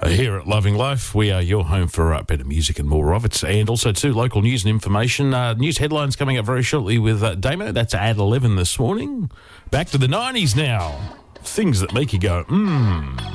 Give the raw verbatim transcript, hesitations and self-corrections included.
Here at Loving Life, we are your home for uh, better music and more of it, and also too local news and information. Uh, news headlines coming up very shortly with uh, Damo. That's at eleven this morning. Back to the nineties now. Things that make you go, mmm.